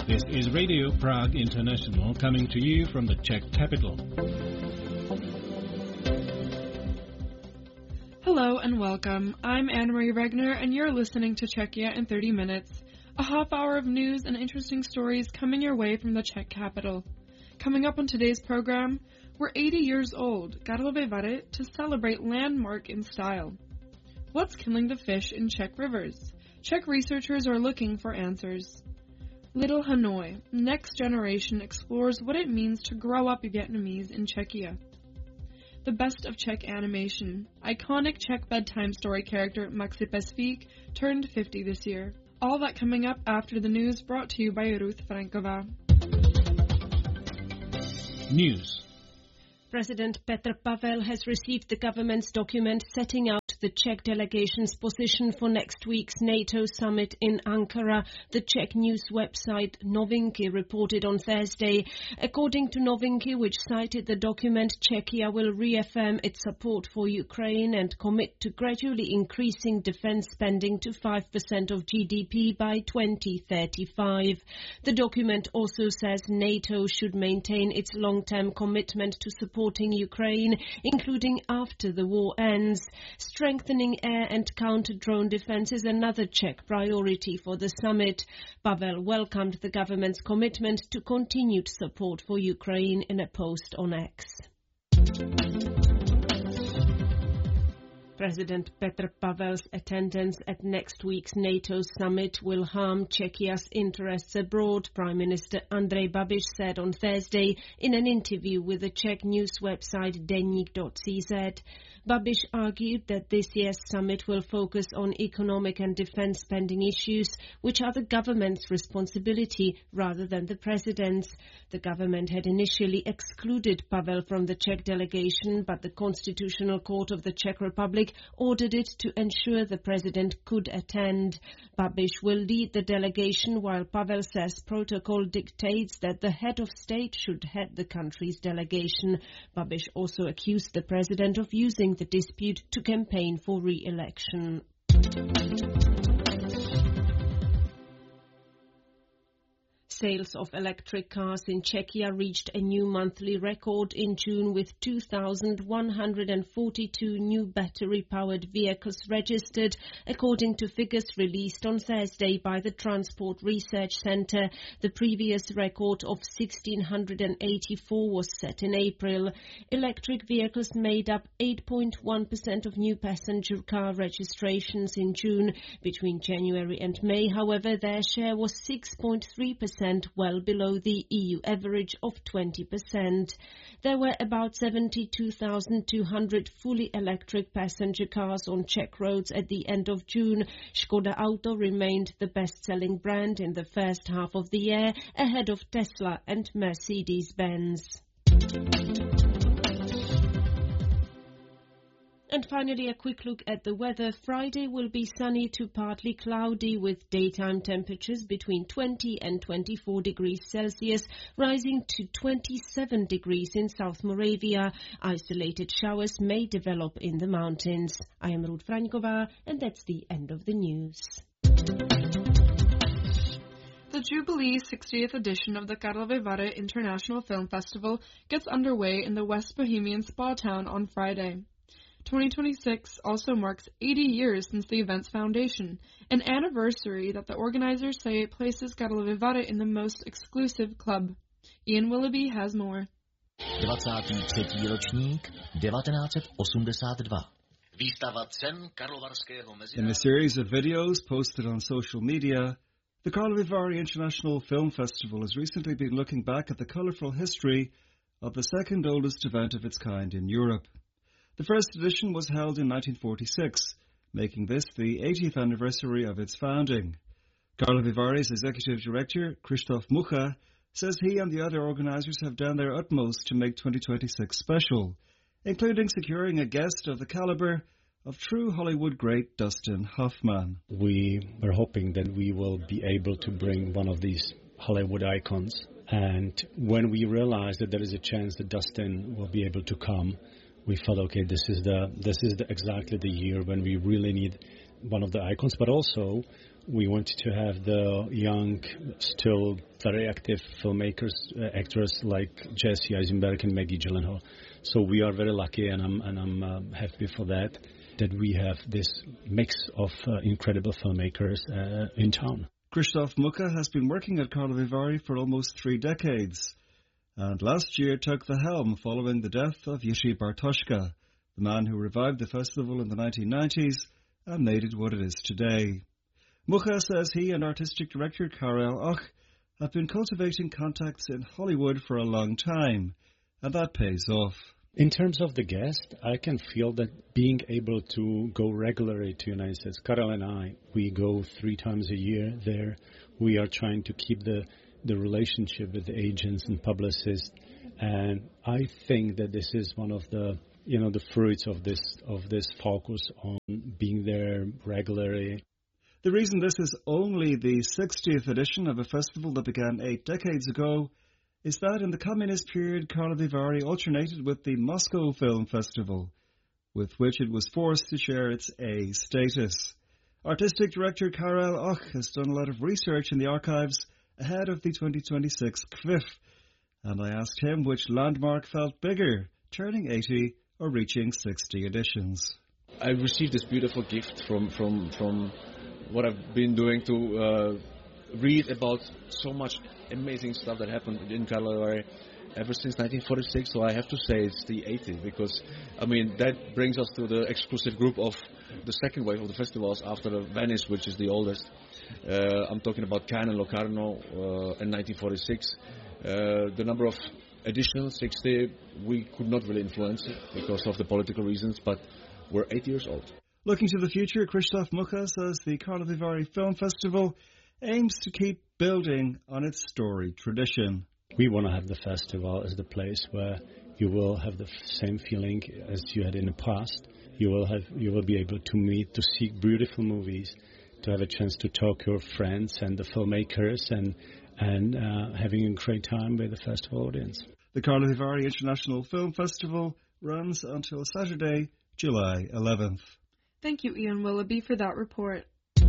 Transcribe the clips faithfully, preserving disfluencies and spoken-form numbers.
This is Radio Prague International coming to you from the Czech capital. Hello and welcome. I'm Anne-Marie Regner and you're listening to Czechia in thirty minutes, a half hour of news and interesting stories coming your way from the Czech capital. Coming up on today's program, we're eighty years old, Karlovy Vary, to celebrate landmark in style. What's killing the fish in Czech rivers? Czech researchers are looking for answers. Little Hanoi, Next Generation explores what it means to grow up Vietnamese in Czechia. The best of Czech animation. Iconic Czech bedtime story character Maxi Pesvík turned fifty this year. All that coming up after the news, brought to you by Ruth Frankova. News. President Petr Pavel has received the government's document setting out the Czech delegation's position for next week's NATO summit in Ankara, the Czech news website Novinky reported on Thursday. According to Novinky, which cited the document, Czechia will reaffirm its support for Ukraine and commit to gradually increasing defense spending to five percent of G D P by twenty thirty-five. The document also says NATO should maintain its long-term commitment to supporting Ukraine, including after the war ends. Strengthening air and counter-drone defense is another Czech priority for the summit. Pavel welcomed the government's commitment to continued support for Ukraine in a post on X. President Petr Pavel's attendance at next week's NATO summit will harm Czechia's interests abroad, Prime Minister Andrej Babiš said on Thursday in an interview with the Czech news website Deník dot c z. Babiš argued that this year's summit will focus on economic and defense spending issues, which are the government's responsibility rather than the president's. The government had initially excluded Pavel from the Czech delegation, but the Constitutional Court of the Czech Republic ordered it to ensure the president could attend. Babiš will lead the delegation, while Pavel says protocol dictates that the head of state should head the country's delegation. Babiš also accused the president of using the dispute to campaign for re-election. Sales of electric cars in Czechia reached a new monthly record in June with two thousand one hundred forty-two new battery-powered vehicles registered, according to figures released on Thursday by the Transport Research Centre. The previous record of one thousand six hundred eighty-four was set in April. Electric vehicles made up eight point one percent of new passenger car registrations in June. Between January and May, however, their share was six point three percent, well below the E U average of twenty percent. There were about seventy-two thousand two hundred fully electric passenger cars on Czech roads at the end of June. Škoda Auto remained the best-selling brand in the first half of the year, ahead of Tesla and Mercedes-Benz. And finally, a quick look at the weather. Friday will be sunny to partly cloudy with daytime temperatures between twenty and twenty-four degrees Celsius, rising to twenty-seven degrees in South Moravia. Isolated showers may develop in the mountains. I am Ruth Frankova, and that's the end of the news. The Jubilee sixtieth edition of the Karlovy Vary International Film Festival gets underway in the West Bohemian spa town on Friday. twenty twenty-six also marks eighty years since the event's foundation, an anniversary that the organizers say places Karlovy Vary in the most exclusive club. Ian Willoughby has more. dvacátý třetí ročník devatenáct set osmdesát dva. Výstava cen Karlovarského mezinárodního. In a series of videos posted on social media, the Karlovy Vary International Film Festival has recently been looking back at the colourful history of the second oldest event of its kind in Europe. The first edition was held in nineteen forty-six, making this the eightieth anniversary of its founding. Karlovy Vary's executive director, Krzysztof Mucha, says he and the other organisers have done their utmost to make twenty twenty-six special, including securing a guest of the calibre of true Hollywood great Dustin Hoffman. We were hoping that we will be able to bring one of these Hollywood icons, and when we realized that there is a chance that Dustin will be able to come, we felt, okay, this is the this is the, exactly the year when we really need one of the icons, but also We wanted to have the young, still very active filmmakers, uh, actors like Jesse Eisenberg and Maggie Gyllenhaal. So we are very lucky, and I'm and I'm uh, happy for that, that we have this mix of uh, incredible filmmakers uh, in town. Krzysztof Mucha has been working at Karlovy Vary for almost three decades, and last year took the helm following the death of Jiří Bartoška, the man who revived the festival in the nineteen nineties and made it what it is today. Mucha says he and artistic director Karel Och have been cultivating contacts in Hollywood for a long time, and that pays off. In terms of the guest, I can feel that being able to go regularly to the United States, Karel and I, we go three times a year there. We are trying to keep the, the relationship with the agents and publicists, and I think that this is one of the, you know, the fruits of this of this focus on being there regularly. The reason this is only the sixtieth edition of a festival that began eight decades ago is that in the communist period, Karlovy Vary alternated with the Moscow Film Festival, with which it was forced to share its A status. Artistic director Karel Och has done a lot of research in the archives ahead of the twenty twenty-six K V I F, and I asked him which landmark felt bigger, turning eighty or reaching sixty editions. I received this beautiful gift from, from, from what I've been doing to uh, read about so much amazing stuff that happened in Karlovy Vary ever since nineteen forty-six, so I have to say it's the eighty, because, I mean, that brings us to the exclusive group of the second wave of the festivals after Venice, which is the oldest. Uh, I'm talking about Cannes and Locarno uh, in nineteen forty-six. Uh, the number of editions, sixty, we could not really influence it because of the political reasons, but we're eighty years old. Looking to the future, Krzysztof Mucha says the Karlovy Vary Film Festival aims to keep building on its storied tradition. We want to have the festival as the place where you will have the same feeling as you had in the past. You will have, you will be able to meet, to see beautiful movies, to have a chance to talk to your friends and the filmmakers, and and uh, having a great time with the festival audience. The Karlovy Vary International Film Festival runs until Saturday, July eleventh. Thank you, Ian Willoughby, for that report.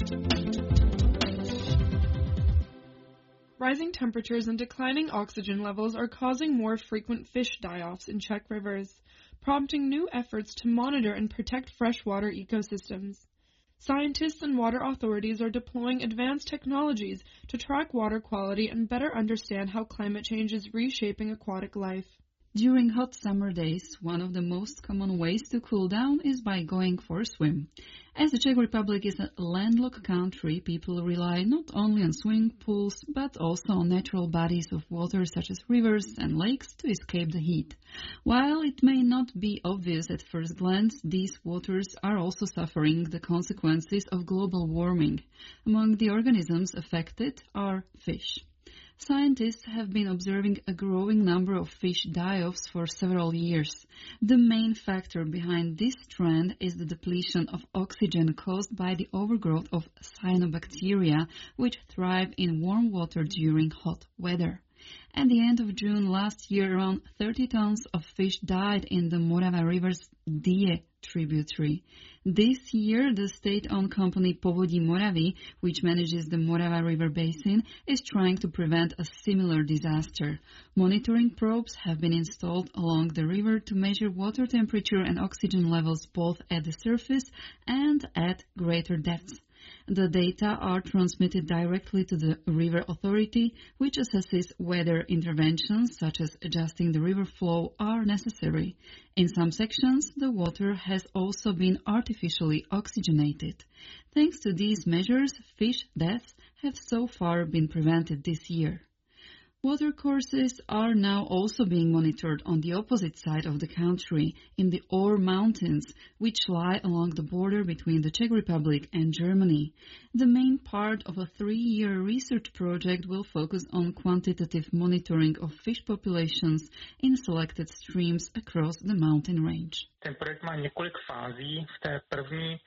Rising temperatures and declining oxygen levels are causing more frequent fish die-offs in Czech rivers, prompting new efforts to monitor and protect freshwater ecosystems. Scientists and water authorities are deploying advanced technologies to track water quality and better understand how climate change is reshaping aquatic life. During hot summer days, one of the most common ways to cool down is by going for a swim. As the Czech Republic is a landlocked country, people rely not only on swimming pools, but also on natural bodies of water such as rivers and lakes to escape the heat. While it may not be obvious at first glance, these waters are also suffering the consequences of global warming. Among the organisms affected are fish. Scientists have been observing a growing number of fish die-offs for several years. The main factor behind this trend is the depletion of oxygen caused by the overgrowth of cyanobacteria, which thrive in warm water during hot weather. At the end of June last year, around thirty tons of fish died in the Morava River's Die tributary. This year, the state-owned company Povodí Moravy, which manages the Morava River basin, is trying to prevent a similar disaster. Monitoring probes have been installed along the river to measure water temperature and oxygen levels both at the surface and at greater depths. The data are transmitted directly to the river authority, which assesses whether interventions such as adjusting the river flow are necessary. In some sections, the water has also been artificially oxygenated. Thanks to these measures, fish deaths have so far been prevented this year. Watercourses are now also being monitored on the opposite side of the country, in the Ore Mountains, which lie along the border between the Czech Republic and Germany. The main part of a three-year research project will focus on quantitative monitoring of fish populations in selected streams across the mountain range. Ten projekt má několik fází. V té první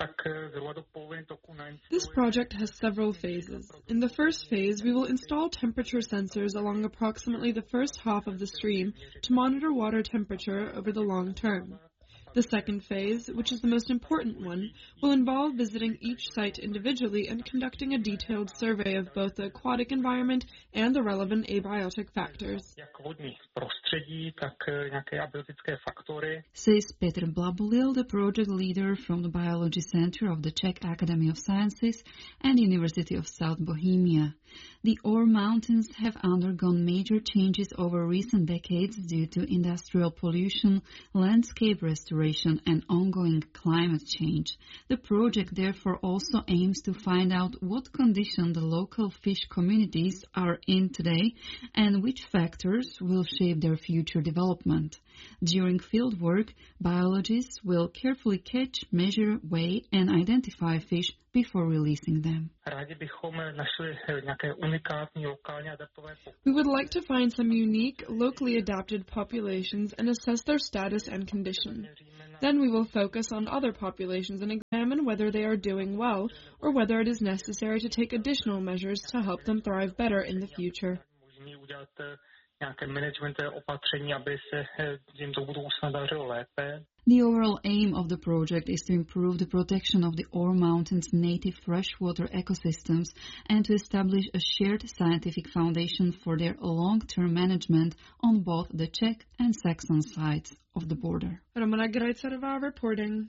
This project has several phases. In the first phase, we will install temperature sensors along approximately the first half of the stream to monitor water temperature over the long term. The second phase, which is the most important one, will involve visiting each site individually and conducting a detailed survey of both the aquatic environment and the relevant abiotic factors. Says Petr Blabulil, the project leader from the Biology Center of the Czech Academy of Sciences and University of South Bohemia. The Ore Mountains have undergone major changes over recent decades due to industrial pollution, landscape restoration, and ongoing climate change. The project therefore also aims to find out what condition the local fish communities are in today and which factors will shape their future development. During field work, biologists will carefully catch, measure, weigh, and identify fish before releasing them. We would like to find some unique, locally adapted populations and assess their status and condition. Then we will focus on other populations and examine whether they are doing well or whether it is necessary to take additional measures to help them thrive better in the future. The overall aim of the project is to improve the protection of the Ore Mountains' native freshwater ecosystems and to establish a shared scientific foundation for their long-term management on both the Czech and Saxon sides of the border. Romana Grajcarová reporting.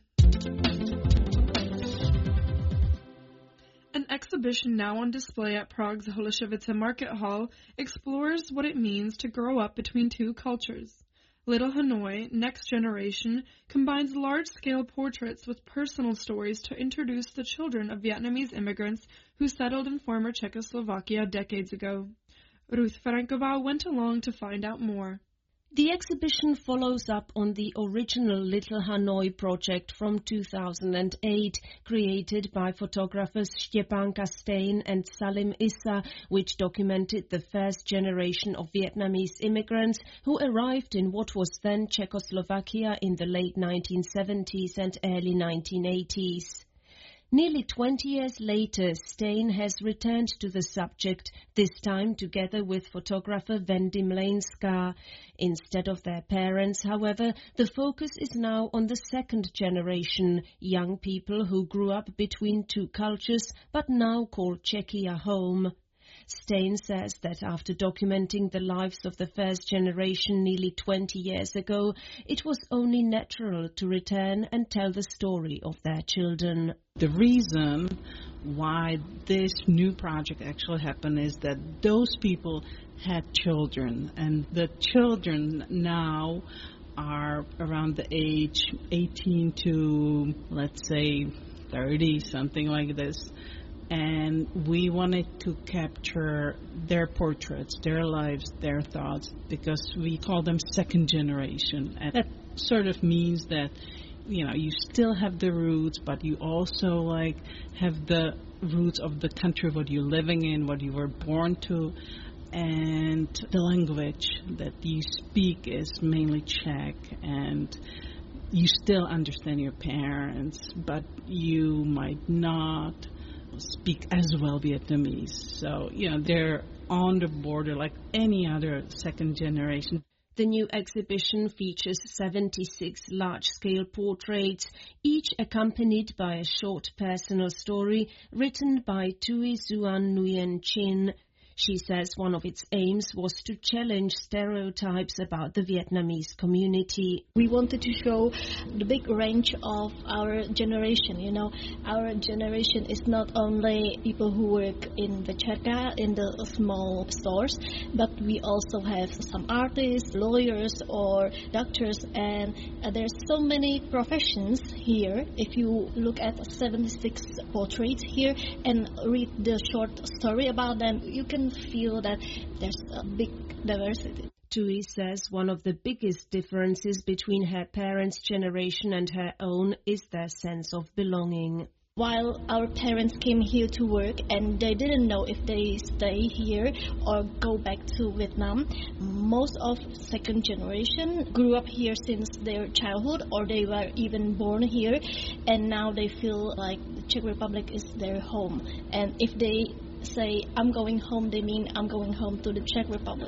An exhibition now on display at Prague's Holešovice Market Hall explores what it means to grow up between two cultures. Little Hanoi, Next Generation, combines large-scale portraits with personal stories to introduce the children of Vietnamese immigrants who settled in former Czechoslovakia decades ago. Ruth Franková went along to find out more. The exhibition follows up on the original Little Hanoi project from two thousand eight, created by photographers Štěpánka Stein and Salim Issa, which documented the first generation of Vietnamese immigrants who arrived in what was then Czechoslovakia in the late nineteen seventies and early nineteen eighties. Nearly twenty years later, Stein has returned to the subject, this time together with photographer Wendy Mlejnská. Instead of their parents, however, the focus is now on the second generation, young people who grew up between two cultures but now call Czechia home. Stein says that after documenting the lives of the first generation nearly twenty years ago, it was only natural to return and tell the story of their children. The reason why this new project actually happened is that those people had children, and the children now are around the age eighteen to, let's say, thirty, something like this. And we wanted to capture their portraits, their lives, their thoughts, because we call them second generation. And that sort of means that, you know, you still have the roots, but you also, like, have the roots of the country, what you're living in, what you were born to. And the language that you speak is mainly Czech, and you still understand your parents, but you might not speak as well Vietnamese. So, you know, they're on the border like any other second generation. The new exhibition features seventy-six large-scale portraits, each accompanied by a short personal story written by Tui Xuan Nguyen Chin. She says one of its aims was to challenge stereotypes about the Vietnamese community. We wanted to show the big range of our generation. You know, our generation is not only people who work in the cheka, in the small stores, but we also have some artists, lawyers, or doctors, and uh, there's so many professions here. If you look at seventy-six portraits here and read the short story about them, you can feel that there's a big diversity. Tui says one of the biggest differences between her parents' generation and her own is their sense of belonging. While our parents came here to work and they didn't know if they stay here or go back to Vietnam, most of second generation grew up here since their childhood, or they were even born here, and now they feel like the Czech Republic is their home. And if they say, I'm going home, they mean I'm going home to the Czech Republic.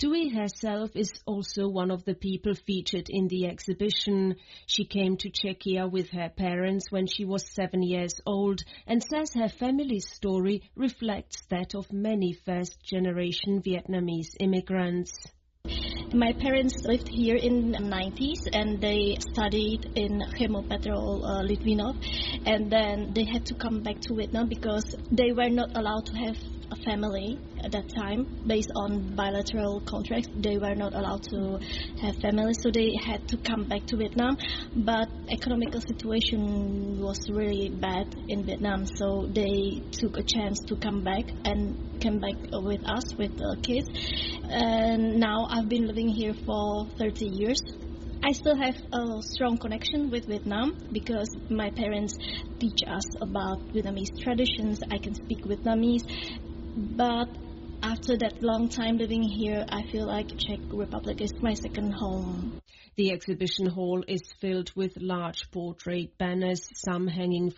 Tui herself is also one of the people featured in the exhibition. She came to Czechia with her parents when she was seven years old and says her family's story reflects that of many first-generation Vietnamese immigrants. My parents lived here in the nineties and they studied in Chemopetrol uh, Litvinov, and then they had to come back to Vietnam because they were not allowed to have a family at that time. Based on bilateral contracts, they were not allowed to have families, so they had to come back to Vietnam. But economical situation was really bad in Vietnam, so they took a chance to come back and came back with us, with the kids. And now I've been living here for thirty years. I still have a strong connection with Vietnam because my parents teach us about Vietnamese traditions. I can speak Vietnamese. But after that long time living here, I feel like Czech Republic is my second home. The exhibition hall is filled with large portrait banners, some hanging